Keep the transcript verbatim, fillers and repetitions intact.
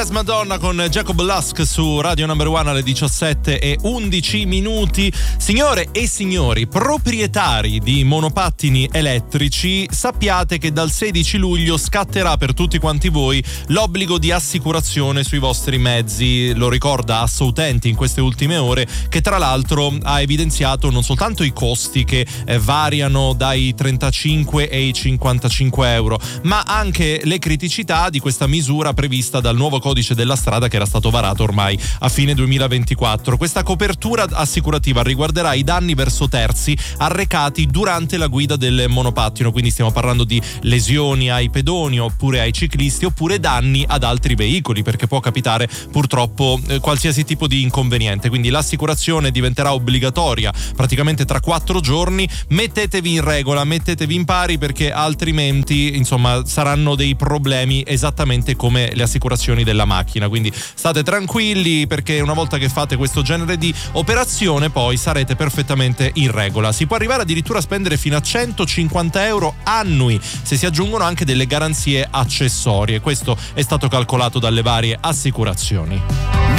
Madonna con Jacob Lusk su Radio Number One alle diciassette e undici minuti. Signore e signori, proprietari di monopattini elettrici, sappiate che dal sedici luglio scatterà per tutti quanti voi l'obbligo di assicurazione sui vostri mezzi. Lo ricorda Assoutenti in queste ultime ore, che tra l'altro ha evidenziato non soltanto i costi che eh, variano dai trentacinque e i cinquantacinque euro, ma anche le criticità di questa misura prevista dal nuovo codice della strada che era stato varato ormai a fine duemilaventiquattro. Questa copertura assicurativa riguarderà i danni verso terzi arrecati durante la guida del monopattino, quindi stiamo parlando di lesioni ai pedoni oppure ai ciclisti, oppure danni ad altri veicoli, perché può capitare purtroppo eh, qualsiasi tipo di inconveniente. Quindi l'assicurazione diventerà obbligatoria praticamente tra quattro giorni. Mettetevi in regola, mettetevi in pari, perché altrimenti insomma saranno dei problemi esattamente come le assicurazioni della macchina. Quindi state tranquilli, perché una volta che fate questo genere di operazione poi sarete perfettamente in regola. Si può arrivare addirittura a spendere fino a centocinquanta euro annui se si aggiungono anche delle garanzie accessorie. Questo è stato calcolato dalle varie assicurazioni.